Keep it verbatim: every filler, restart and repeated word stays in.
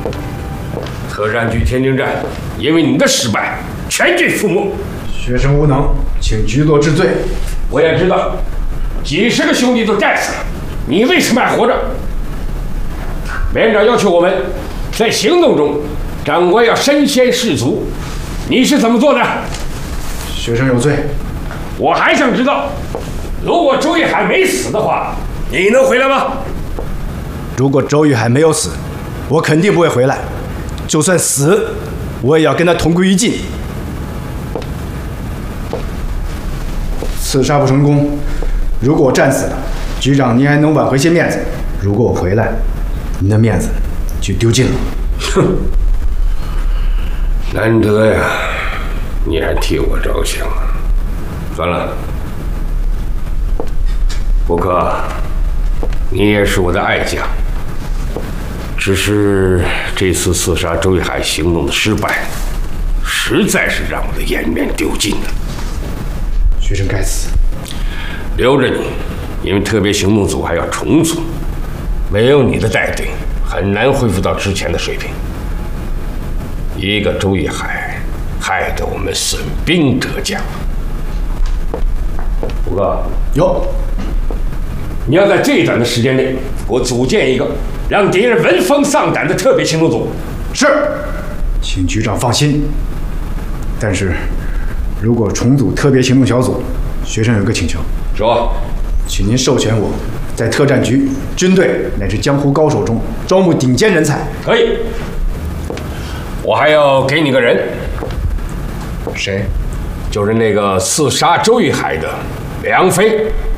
特战局天津站因为你的失败，全军覆没。 学生无能，请局座治罪。 我也知道，几十个兄弟都战死了，你为什么还活着？连长要求我们在行动中，长官要身先士卒，你是怎么做的？ 学生有罪。 我还想知道，如果周玉海没死的话，你能回来吗？ 如果周玉海没有死，我肯定不会回来。就算死，我也要跟他同归于尽。刺杀不成功，如果我战死了，局长您还能挽回些面子；如果我回来，您的面子就丢尽了。 哼，难得呀，你还替我着想啊！算了，伯克，你也是我的爱将。只是这次刺杀周玉海行动的失败，实在是让我的颜面丢尽了。 学生该死， 留着你，因为特别行动组还要重组，没有你的带队，很难恢复到之前的水平。一个周玉海，害得我们损兵折将。五哥， 有， 你要在最短的时间内给我组建一个让敌人闻风丧胆的特别行动组。 是，请局长放心。但是，如果重组特别行动小组，学生有个请求。 说， 请您授权我在特战局、军队乃至江湖高手中招募顶尖人才。 可以。我还要给你个人。 谁？ 就是那个刺杀周玉海的梁飞。